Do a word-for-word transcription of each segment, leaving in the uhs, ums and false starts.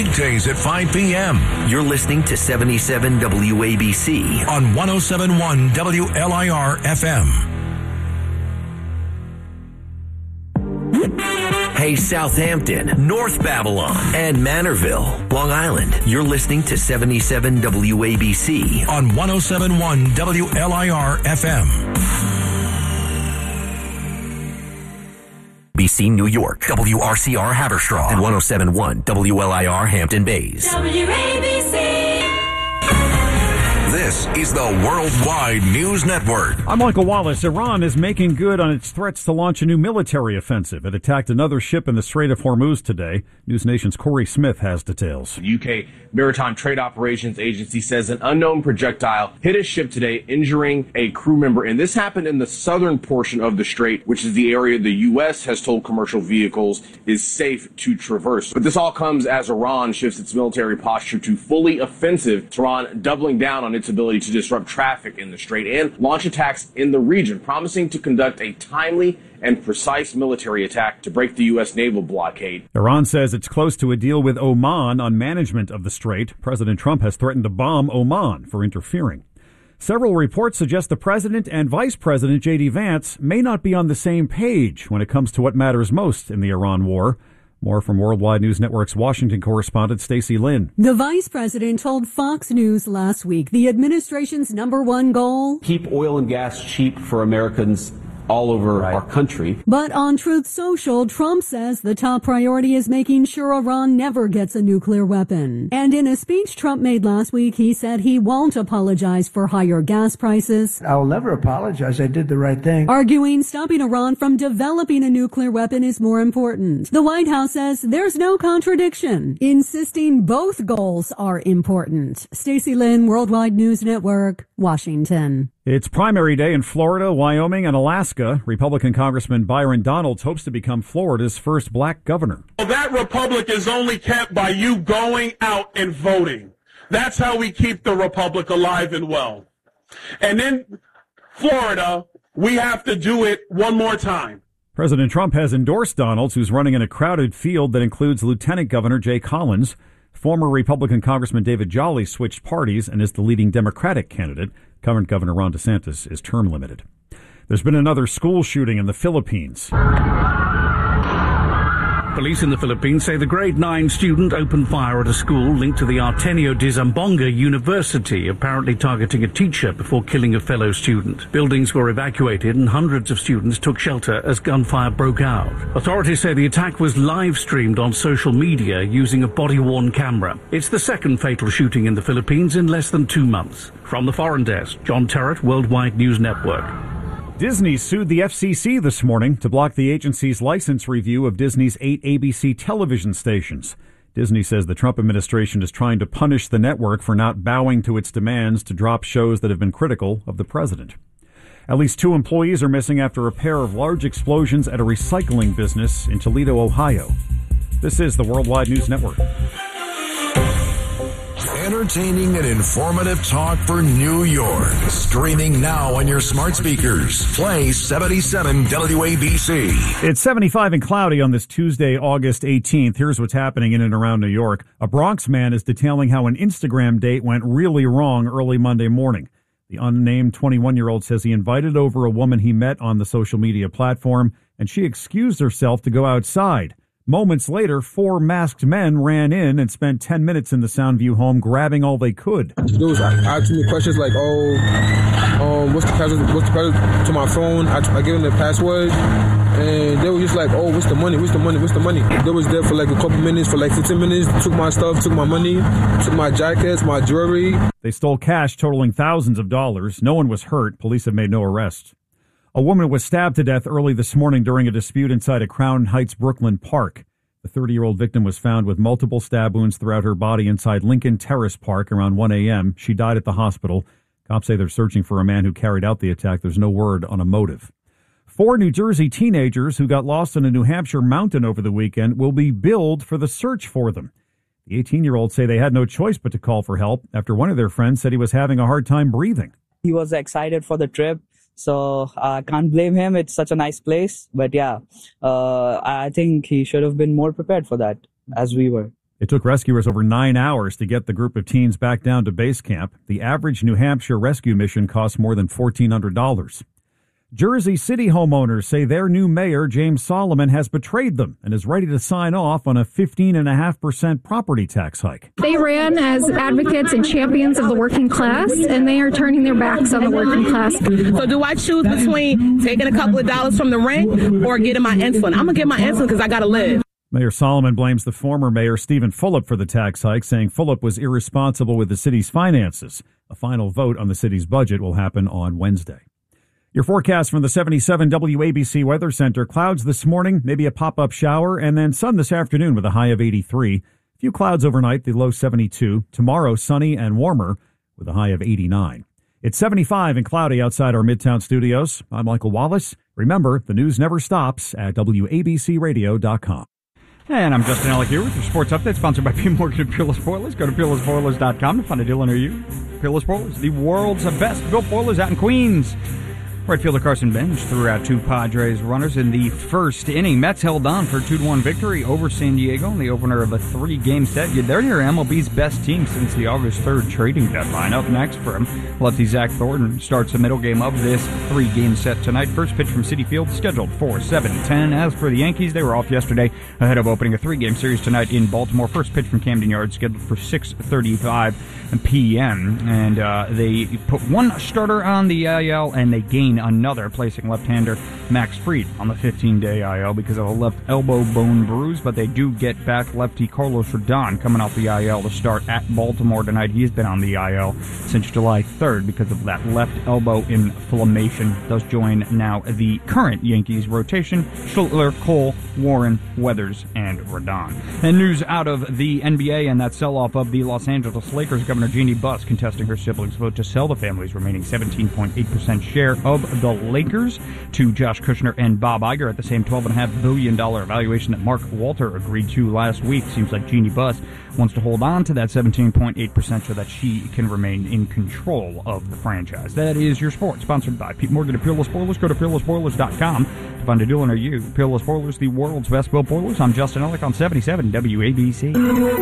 weekdays at five p.m. You're listening to seventy-seven W A B C on one oh seven point one W L I R F M. Hey, Southampton, North Babylon, and Manorville, Long Island. You're listening to seventy-seven W A B C on one oh seven point one W L I R F M. B C New York, W R C R Haverstraw, and one oh seven point one W L I R Hampton Bays. W A B C. This is the Worldwide News Network. I'm Michael Wallace. Iran is making good on its threats to launch a new military offensive. It attacked another ship in the Strait of Hormuz today. News Nation's Corey Smith has details. The U K Maritime Trade Operations Agency says an unknown projectile hit a ship today, injuring a crew member. And this happened in the southern portion of the strait, which is the area the U S has told commercial vehicles is safe to traverse. But this all comes as Iran shifts its military posture to fully offensive, Tehran doubling down on its ability to disrupt traffic in the strait and launch attacks in the region, promising to conduct a timely and precise military attack to break the U S naval blockade. Iran says it's close to a deal with Oman on management of the strait. President Trump has threatened to bomb Oman for interfering. Several reports suggest the president and vice president, J D Vance, may not be on the same page when it comes to what matters most in the Iran war. More from Worldwide News Network's Washington correspondent Stacey Lynn. The vice president told Fox News last week the administration's number one goal: keep oil and gas cheap for Americans all over right. our country. But on Truth Social, Trump says the top priority is making sure Iran never gets a nuclear weapon. And in a speech Trump made last week, he said he won't apologize for higher gas prices. I'll never apologize. I did the right thing. Arguing stopping Iran from developing a nuclear weapon is more important. The White House says there's no contradiction, insisting both goals are important. Stacey Lynn, Worldwide News Network, Washington. It's primary day in Florida, Wyoming, and Alaska. Republican Congressman Byron Donalds hopes to become Florida's first black governor. Well, that republic is only kept by you going out and voting. That's how we keep the republic alive and well. And in Florida, we have to do it one more time. President Trump has endorsed Donalds, who's running in a crowded field that includes Lieutenant Governor Jay Collins. Former Republican Congressman David Jolly switched parties and is the leading Democratic candidate. Current Governor Ron DeSantis is term limited. There's been another school shooting in the Philippines. Police in the Philippines say the grade nine student opened fire at a school linked to the Ateneo de Zamboanga University, apparently targeting a teacher before killing a fellow student. Buildings were evacuated and hundreds of students took shelter as gunfire broke out. Authorities say the attack was live-streamed on social media using a body-worn camera. It's the second fatal shooting in the Philippines in less than two months. From the Foreign Desk, John Terrett, Worldwide News Network. Disney sued the F C C this morning to block the agency's license review of Disney's eight A B C television stations. Disney says the Trump administration is trying to punish the network for not bowing to its demands to drop shows that have been critical of the president. At least two employees are missing after a pair of large explosions at a recycling business in Toledo, Ohio. This is the Worldwide News Network. Entertaining and informative talk for New York. Streaming now on your smart speakers. Play seventy-seven W A B C. It's seventy-five and cloudy on this Tuesday, August eighteenth. Here's what's happening in and around New York. A Bronx man is detailing how an Instagram date went really wrong early Monday morning. The unnamed twenty-one-year-old says he invited over a woman he met on the social media platform, and she excused herself to go outside. Moments later, four masked men ran in and spent ten minutes in the Soundview home grabbing all they could. There was asking me questions like, oh, um, what's the password, what's the password to my phone? I, I gave them the password, and they were just like, oh, what's the money, what's the money, what's the money? They was there for like a couple minutes, for like fifteen minutes, took my stuff, took my money, took my jackets, my jewelry. They stole cash totaling thousands of dollars. No one was hurt. Police have made no arrests. A woman was stabbed to death early this morning during a dispute inside a Crown Heights Brooklyn park. The thirty-year-old victim was found with multiple stab wounds throughout her body inside Lincoln Terrace Park around one a.m. She died at the hospital. Cops say they're searching for a man who carried out the attack. There's no word on a motive. Four New Jersey teenagers who got lost in a New Hampshire mountain over the weekend will be billed for the search for them. The eighteen-year-olds say they had no choice but to call for help after one of their friends said he was having a hard time breathing. He was excited for the trip. So I uh, can't blame him. It's such a nice place. But yeah, uh, I think he should have been more prepared for that, as we were. It took rescuers over nine hours to get the group of teens back down to base camp. The average New Hampshire rescue mission cost more than fourteen hundred dollars. Jersey City homeowners say their new mayor, James Solomon, has betrayed them and is ready to sign off on a fifteen point five percent property tax hike. They ran as advocates and champions of the working class, and they are turning their backs on the working class. So do I choose between taking a couple of dollars from the rent or getting my insulin? I'm going to get my insulin because I got to live. Mayor Solomon blames the former mayor, Stephen Fulop, for the tax hike, saying Fulop was irresponsible with the city's finances. A final vote on the city's budget will happen on Wednesday. Your forecast from the seventy-seven W A B C Weather Center. Clouds this morning, maybe a pop-up shower, and then sun this afternoon with a high of eighty-three. A few clouds overnight, the low seventy-two. Tomorrow, sunny and warmer with a high of eighty-nine. It's seventy-five and cloudy outside our Midtown studios. I'm Michael Wallace. Remember, the news never stops at W A B C radio dot com. And I'm Justin Ellick here with your sports update, sponsored by P. Morgan and Peerless Boilers. Go to peerless boilers dot com to find a deal near you. Peerless Boilers, the world's best built boilers out in Queens. Right fielder Carson Bench threw out two Padres runners in the first inning. Mets held on for a two to one victory over San Diego in the opener of a three-game set. They're near M L B's best team since the August third trading deadline. Up next for him, lefty Zach Thornton starts the middle game of this three-game set tonight. First pitch from Citi Field scheduled for seven ten. As for the Yankees, they were off yesterday ahead of opening a three-game series tonight in Baltimore. First pitch from Camden Yards scheduled for six thirty-five p.m. And uh, they put one starter on the I L and they gain another, placing left-hander Max Fried on the fifteen-day I L because of a left elbow bone bruise, but they do get back lefty Carlos Rodon coming off the I L to start at Baltimore tonight. He's been on the I L since July third because of that left elbow inflammation. Does join now the current Yankees rotation: Schluter, Cole, Warren, Weathers, and Rodon. And news out of the N B A and that sell-off of the Los Angeles Lakers. Governor Jeannie Buss contesting her siblings' vote to sell the family's remaining seventeen point eight percent share of the Lakers to Josh Kushner and Bob Iger at the same twelve point five billion dollars valuation that Mark Walter agreed to last week. Seems like Jeannie Buss wants to hold on to that seventeen point eight percent so that she can remain in control of the franchise. That is your sports, sponsored by Pete Morgan and Peerless Boilers. Go to peerless boilers dot com to find a deal near you. Peerless Boilers, the world's best built boilers. I'm Justin Ellick on seventy-seven W A B C.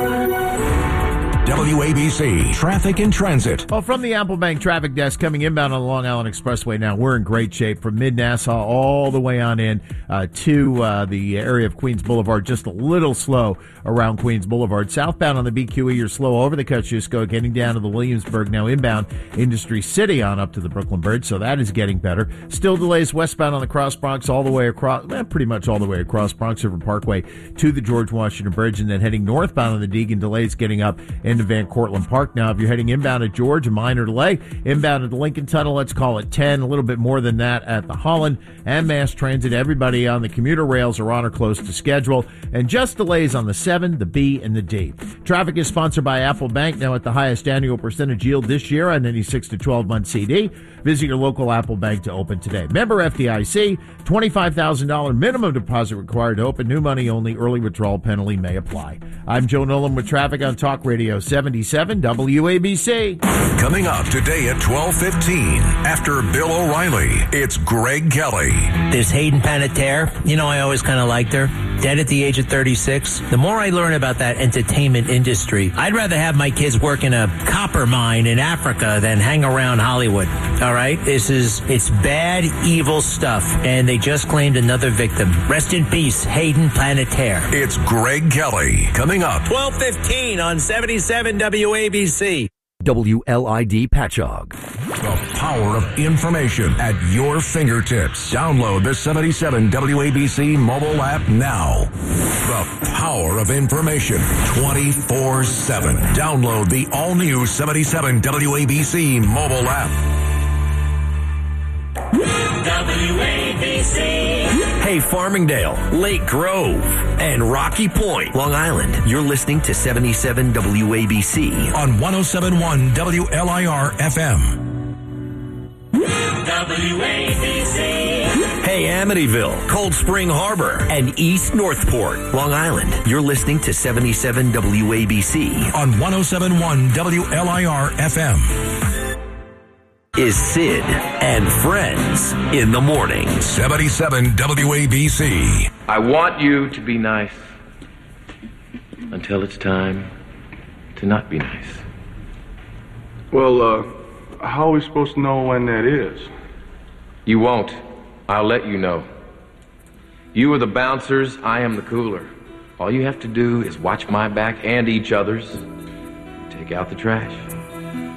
W A B C Traffic and Transit. Well, from the Apple Bank Traffic Desk, coming inbound on the Long Island Expressway now, we're in great shape from mid-Nassau all the way on in uh, to uh, the area of Queens Boulevard. Just a little slow around Queens Boulevard. Southbound on the B Q E, you're slow over the Kosciuszko, getting down to the Williamsburg. Now inbound Industry City on up to the Brooklyn Bridge, so that is getting better. Still delays westbound on the Cross Bronx all the way across, eh, pretty much all the way across Bronx River Parkway to the George Washington Bridge, and then heading northbound on the Deegan, delays getting up into Van Cortlandt Park. Now, if you're heading inbound at George, a minor delay. Inbound at the Lincoln Tunnel, let's call it ten, a little bit more than that at the Holland and Mass Transit. Everybody on the commuter rails are on or close to schedule, and just delays on the seven, the B, and the D. Traffic is sponsored by Apple Bank, now at the highest annual percentage yield this year on any six to twelve month C D. Visit your local Apple Bank to open today. Member F D I C, twenty-five thousand dollars minimum deposit required to open. New money only. Early withdrawal penalty may apply. I'm Joe Nolan with traffic on Talk Radio seventy-seven W A B C. Coming up today at twelve fifteen, after Bill O'Reilly, it's Greg Kelly. There's Hayden Panettiere. You know, I always kind of liked her. Dead at the age of thirty-six. The more I learn about that entertainment industry, I'd rather have my kids work in a copper mine in Africa than hang around Hollywood. All right? This is, it's bad, evil stuff. And they just claimed another victim. Rest in peace, Hayden Panettiere. It's Greg Kelly. Coming up. twelve fifteen on seventy-seven W A B C. W L I D Patchogue. The power of information at your fingertips. Download the seventy-seven W A B C mobile app now. The power of information twenty-four seven. Download the all-new seventy-seven W A B C mobile app. W A B C. Hey, Farmingdale, Lake Grove, and Rocky Point, Long Island. You're listening to seventy-seven W A B C on one oh seven point one W L I R F M. W A B C. Hey, Amityville, Cold Spring Harbor, and East Northport, Long Island. You're listening to seventy-seven W A B C on one oh seven point one W L I R F M. Is Sid and Friends in the morning. seventy-seven W A B C. I want you to be nice. until it's time to not be nice. Well, uh, how are we supposed to know when that is? You won't. I'll let you know. You are the bouncers, I am the cooler. All you have to do is watch my back and each other's. Take out the trash.